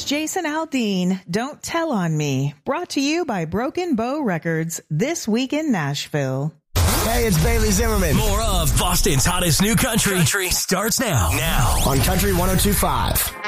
Jason Aldean, Don't Tell on Me, brought to you by Broken Bow Records, This Week in Nashville. Hey, it's Bailey Zimmerman. More of Boston's hottest new country starts now. On Country 102.5.